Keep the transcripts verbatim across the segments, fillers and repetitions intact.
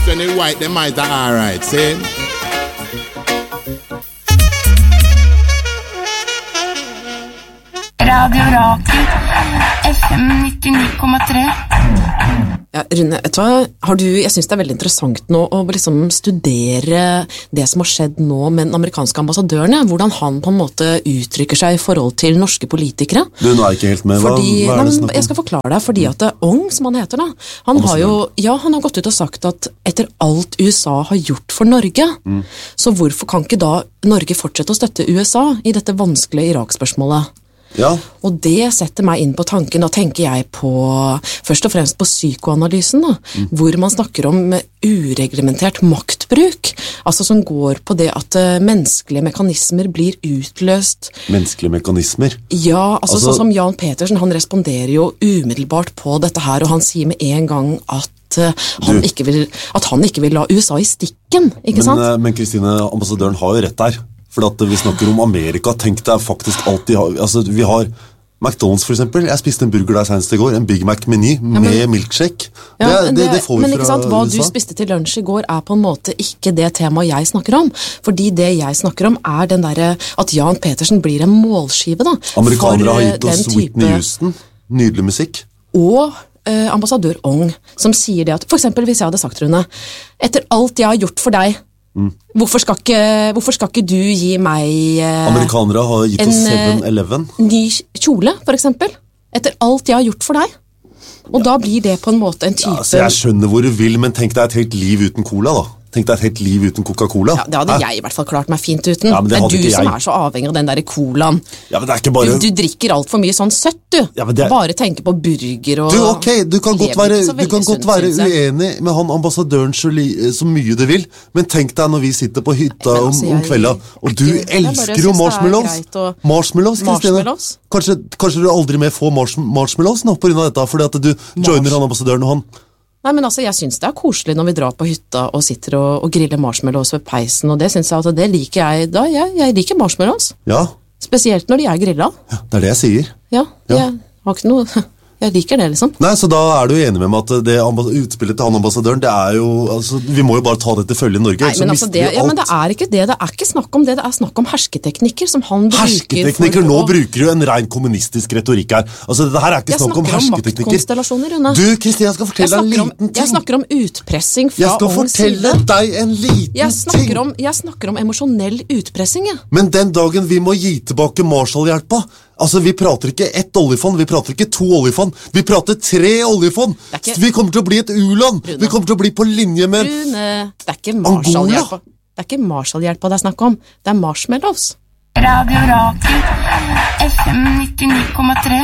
when they white, they might are alright, see? Radio Rakel, F M nittini komma tre. Ja, Rune, vet du hva? Har du, jeg synes det er veldig interessant nå å liksom studere det som har skjedd nå med den amerikanske ambassadøren, ja. Hvordan han på en måte uttrykker seg i forhold til norske politikere. Du, nå er jeg ikke helt med. Hva, fordi, hva er det snakk om? Jeg skal forklare deg, fordi at Ong, som han heter da, han har jo, ja, han har gått ut og sagt at etter alt U S A har gjort for Norge, mm. så hvorfor kan ikke da Norge fortsette å støtte U S A i dette vanskelige Irak-spørsmålet? Ja. Og det setter meg inn på tanken, da tenker jeg på, først og fremst på psykoanalysen, da, mm. hvor man snakker om ureglementert maktbruk, altså som går på det at uh, menneskelige mekanismer blir utløst. Menneskelige mekanismer? Ja, altså, altså... sånn som Jan Petersen, han responderer jo umiddelbart på dette her, og han sier med en gang at uh, han, ikke vil, at han ikke vil la U S A i stikken, ikke men, sant? Uh, men Kristine, ambassadøren har jo rett der. For at vi snakker om Amerika, tenk deg faktisk alltid, altså vi har McDonald's for eksempel, jeg spiste en burger der senest i går, en Big Mac-meny ja, med milkshake. Ja, det, det, det, det får vi men ikke sant, fra hva U S A. Du spiste til lunsj i går er på en måte ikke det temaet jeg snakker om, fordi det jeg snakker om er den der, at Jan Petersen blir en målskive da. Amerikanere har gitt oss Whitney Houston, nydelig musikk. Og eh, ambassadør Ong, som sier det at, for eksempel hvis jeg hadde sagt, Rune, etter alt jeg har gjort for deg, Mm. Hvorfor, skal ikke, hvorfor skal ikke du gi meg eh, Amerikanere har gitt oss seven eleven en ny kjole, for eksempel? Etter alt jeg har gjort for deg. Og ja. Da blir det på en måte en type... Ja, altså jeg skjønner hvor du vil, men tenk deg et helt liv uten cola da. Tenk deg et helt liv uten Coca-Cola. Ja, det hadde Hæ? jeg i hvert fall klart meg fint uten. Ja, det, det er du som jeg. er så avhengig av den der colaen. Ja, men det er ikke bare... Du, du drikker alt for mye sånn søtt, du. Ja, er... Bare tenker på burger og... Du, ok, du kan godt være, du kan godt være uenig med han ambassadøren så, li, så mye du vil, men tenk deg når vi sitter på hytta Nei, altså, om, om kvelda, og du ikke, elsker jo marshmallows. Og... Marshmallows, Kristine. Kanskje, kanskje du aldri mer får marsh, marshmallows nå på grunn av dette, fordi at du Marsh. joiner han ambassadøren og han... Nei, men altså, jeg synes det er koselig når vi drar på hytta og sitter og, og griller marshmallows ved peisen, og det synes jeg at det liker jeg da. Jeg, jeg liker marshmallows. Ja. Spesielt når de er grillet. Ja, det er det jeg sier. Ja, ja. Jeg har ikke noe... Jeg liker det, liksom. Nei, så da er du enig med meg at det utspillet til han ambassadøren, det er jo, altså, vi må jo bare ta det til følge i Norge. Nei, men, altså det, ja, men det er ikke det, det er ikke snakk om det, det er snakk om hersketeknikker som han bruker. Hersketeknikker, nå å... bruker du en ren kommunistisk retorikk her. Altså, det her er ikke snakk om hersketeknikker. Du, Kristine, jeg skal fortelle deg en liten ting. Jeg snakker om utpressing fra Jeg skal fortelle deg en liten jeg snakker ting. Om, jeg snakker om emosjonell utpressing, ja. Men den dagen vi må gi tilbake Marshall-hjelpa, altså, vi prater ikke ett oljefond, vi prater ikke to oljefond, vi prater tre oljefond. Ikke... Vi kommer til å bli et u-land. Rune. Vi kommer til å bli på linje med Rune, det er ikke Marshall-hjelpa. Det er ikke Marshall-hjelpa det er snakk om. Det er marshmallows. Radio Rakel, F M nittini komma tre.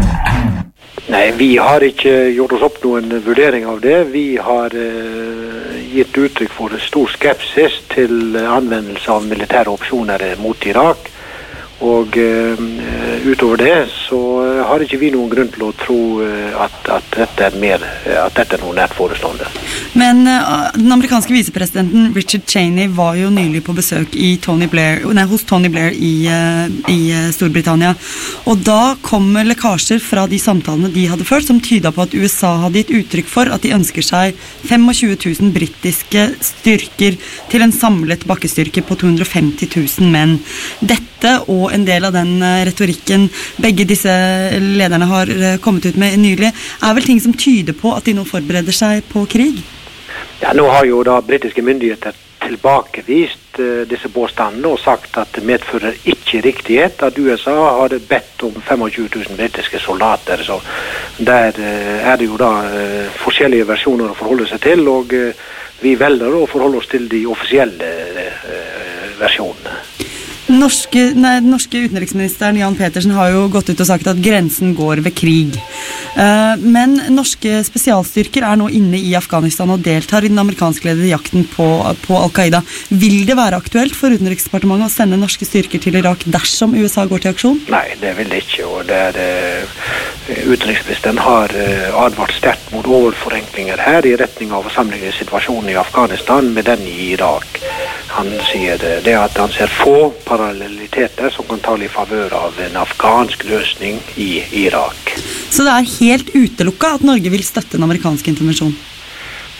Nei, vi har ikke gjort oss opp noen vurdering av det. Vi har uh, gitt uttrykk for stor skepsis til anvendelse av militære opsjoner mot Irak. Og uh, utover det så har ikke vi noen grunn til å tro uh, at, at, dette er mer, at dette er noe nært forestående. Men uh, den amerikanske visepresidenten Richard Cheney var jo nylig på besøk i Tony Blair, nei, hos Tony Blair i, uh, i uh, Storbritannia. Og da kom lekkasjer fra de samtalene de hadde ført, som tydet på at U S A hadde gitt uttrykk for at de ønsker seg tjuefem tusen britiske styrker til en samlet bakkestyrke på to hundre og femti tusen menn. Dette og en del av den retorikken begge disse lederne har kommet ut med nylig, er vel ting som tyder på at de nå forbereder seg på krig? Ja, nå har jo da britiske myndigheter tilbakevist uh, disse påstandene og sagt at det medfører ikke riktighet at U S A hadde bedt om tjuefem tusen britiske soldater, så der uh, er det jo da uh, forskjellige versjoner å forholde seg til, og uh, vi velger å forholde oss til de offisielle uh, versjonene. Norske, nei, den norske utenriksministeren Jan Petersen har jo gått ut og sagt at grensen går ved krig. Uh, men norske spesialstyrker er nå inne i Afghanistan og deltar i den amerikanskledede jakten på, på Al-Qaida. Vil det være aktuelt for Utenriksdepartementet å sende norske styrker til Irak dersom U S A går til aksjon? Nei, det vil det ikke, og det er, uh, utenriksministeren har uh, advart sterkt mot overforenklinger her i retning av å sammenligne situasjonen i Afghanistan med den i Irak. Han sier uh, det at han ser få parallelliteter som kan tale i favør av en afghansk løsning i Irak. Så det er helt utelukket at Norge vil støtte en amerikansk intervensjon?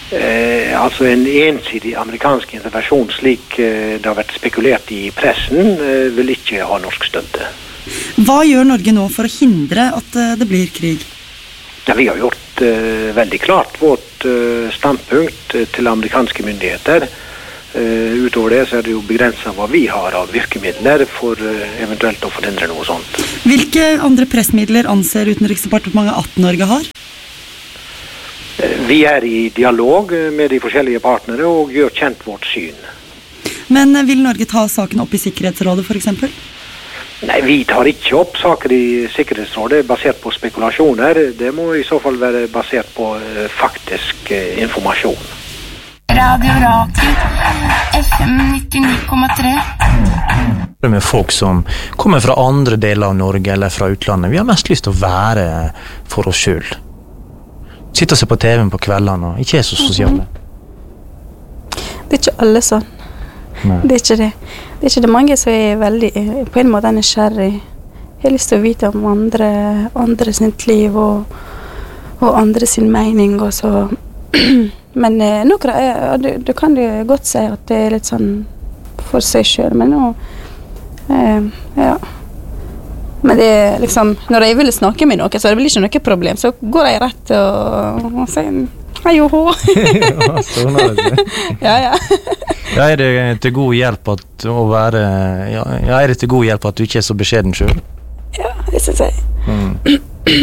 Eh, altså en ensidig amerikansk intervensjon slik eh, det har vært spekulert i pressen, eh, vil ikke ha norsk støtte. Hva gjør Norge nå for å hindre at eh, det blir krig? Ja, vi har gjort eh, veldig klart vårt eh, standpunkt eh, til amerikanske myndigheter. Uh, utover det så er det jo begrenset hva vi har av virkemidler for uh, eventuelt å forhindre noe sånt. Hvilke andre pressmidler anser Utenriksdepartementet at Norge har? Uh, vi er i dialog med de forskjellige partnere og gjør kjent vårt syn. Men uh, vil Norge ta saken opp i Sikkerhetsrådet for eksempel? Nei, vi tar ikke opp saker i Sikkerhetsrådet basert på spekulasjoner. Det må i så fall være basert på uh, faktisk uh, informasjon. Radio Rakel, F M nittini komma tre. Med folk som kommer fra andre deler av Norge eller fra utlandet. Vi har mest lyst til å være for oss selv. Sitte og se på T V-en på kveldene og ikke er så sosiale. Det er ikke alle sånn. Nei. Det er ikke det. Det er ikke det mange som er veldig, på en måte nysgjerrig. Jeg har lyst til å vite om andre, andre sitt liv og, og andre sin mening og så... Men eh, nå eh, du, du kan jo godt si at det er litt sånn for seg selv, men nå, eh, ja. Men det er liksom, når jeg vil snakke med noen, så er det vel ikke noe problem, så går jeg rett og, og sier, hei jo hå. Ja, sånn er det. Ja, ja. Ja, er det til god hjelp at å være, ja, er det til god hjelp at du ikke er så beskjeden selv? Ja, det synes jeg. Mm.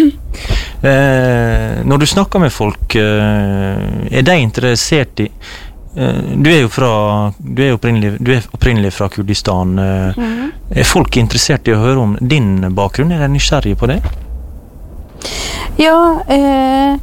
Eh, når du snakker med folk, eh, er de interessert i eh, du er jo fra du er opprinnelig, du er opprinnelig fra Kurdistan eh, mm. Er folk interessert i å høre om din bakgrunn? Er de nysgjerrige på det? Ja, eh,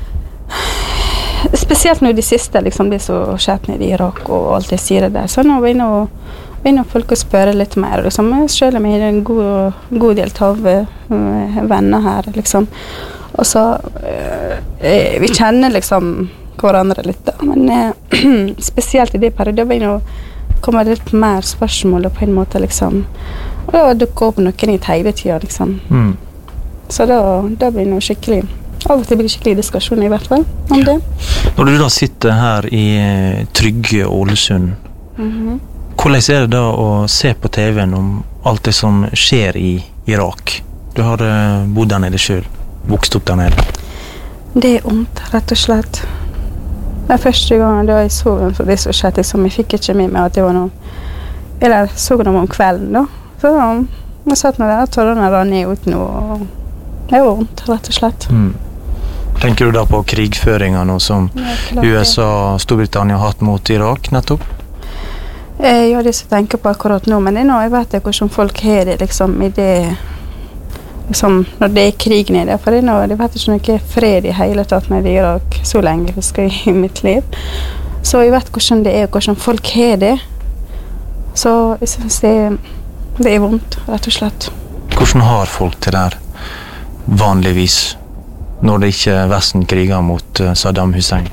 spesielt nå de siste liksom, det som skjer nede i Irak og alt det sier der, så nå begynner å begynner folk å spørre litt mer, liksom. Selv om jeg er en god, god del av uh, venner her, liksom. Og så, uh, vi kjenner liksom hverandre litt da, men uh, spesielt i det periodet begynner å komme litt mer spørsmål på en måte, liksom. Og da dukker opp noen i hele tiden, liksom. Mm. Så da, da begynner det skikkelig, av og til blir det skikkelig diskusjon i hvert fall om det. Når du da sitter her i trygge Ålesund, mm-hmm. hvordan er det da å se på T V-en om alt det som skjer i Irak? Du har uh, bodd der nede selv, vokst opp der nede. Det er ondt, rett og slett. Den første gangen da jeg så for det som skjedde, liksom, jeg fikk ikke med meg at det var noe, eller så noe om kvelden da. Så jeg satt nå der, og tårene rann ned ut nå, og det var ondt, rett og slett. Mm. Tenker du da på krigføringen nå som ja, U S A og Storbritannia har hatt mot Irak nettopp? Eh, ja, det som jeg tenker på akkurat nå, men det er nå, jeg vet ikke hvordan folk har det, liksom, i det, liksom, når det er krig nede, for det er nå, jeg vet ikke noe fred i hele tatt med Irak så lenge, husker jeg, i mitt liv. Så jeg vet hvordan det er, hvordan folk har det. Så jeg synes det, det er vondt, rett og slett. Hvordan har folk det der, vanligvis, når det ikke er Vesten kriger mot uh, Saddam Hussein?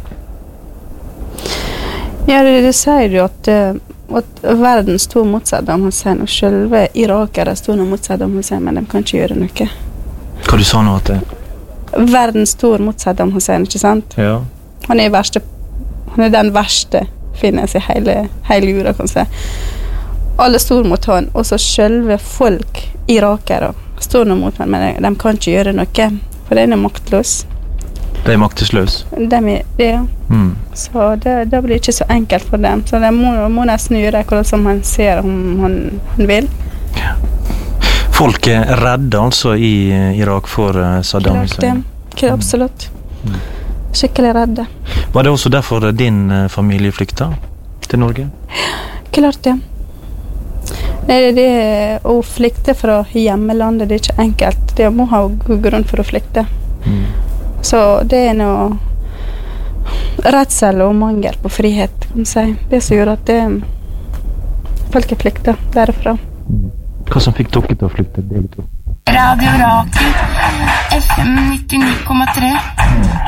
Ja, det, det sier jo at uh, at verden stod mot Saddam Hussein, og selve irakere stod mot Saddam Hussein, men de kan ikke gjøre noe. Hva du sa nå at det? Verden stod mot Saddam Hussein, ikke sant? Ja. Han er, verste, han er den verste finnes i hele, hele jorda, kan jeg si. Alle stod mot han, og så selve folk, irakere, stod mot han, men de kan ikke gjøre noe, for de er maktløs. De er maktesløs? De er det, ja. Mm. Så det, det blir ikke så enkelt for dem. Så de må, må nesten gjøre akkurat som han ser om han, han vil. Ja. Folk er redde altså i Irak for Saddam Hussein? Klart det, absolutt. Mm. Skikkelig redde. Var det også derfor din familie flyktet til Norge? Klart det. Det, det å flykte fra hjemmelandet, det er ikke enkelt. Det må ha god grunn for å flykte. Mm. Så det er noe redsel og mangel på frihet, kan man si. Det som gjør at det, folk er flyktet derfra. Hva som fikk dere til å flykte? Det er litt opp. Radio Rakel, F M nittini komma tre.